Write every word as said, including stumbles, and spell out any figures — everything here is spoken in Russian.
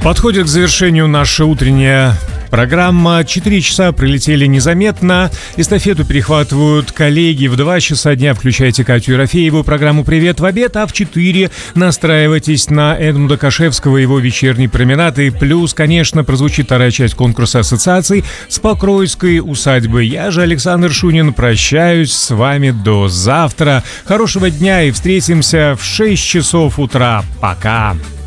Подходит к завершению наша утренняя программа. Четыре часа пролетели незаметно. Эстафету перехватывают коллеги. В два часа дня включайте Катю Ерофееву, программу «Привет в обед», а в четыре настраивайтесь на Эдмунда Кашевского и его вечерний променад. И плюс, конечно, прозвучит вторая часть конкурса ассоциаций с Покровской усадьбой. Я же, Александр Шунин, прощаюсь с вами до завтра. Хорошего дня и встретимся в шесть часов утра. Пока!